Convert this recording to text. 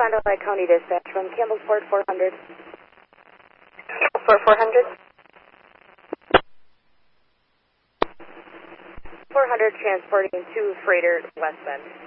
Fond du Lac County Dispatch from Campbellsport 400. For 400? 400 transporting to freighter westbound.